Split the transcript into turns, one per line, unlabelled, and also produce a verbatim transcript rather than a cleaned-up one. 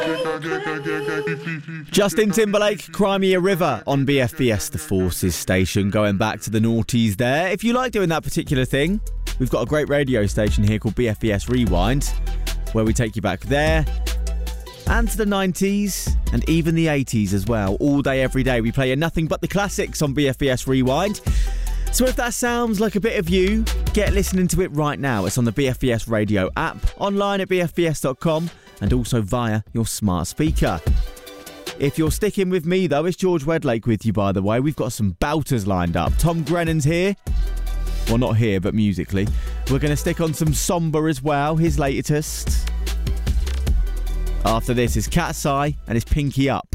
Justin Timberlake, Cry Me a River on B F B S, the Forces station, going back to the noughties there. If you like doing that particular thing, we've got a great radio station here called B F B S Rewind, where we take you back there and to the nineties and even the eighties as well. All day, every day, we play you nothing but the classics on B F B S Rewind. So if that sounds like a bit of you, get listening to it right now. It's on the B F B S radio app, online at b f b s dot com, and also via your smart speaker. If you're sticking with me, though, it's George Wedlake with you, by the way. We've got some belters lined up. Tom Grennan's here. Well, not here, but musically. We're going to stick on some Somber as well, his latest. After this is Cat's Eye and his Pinky Up.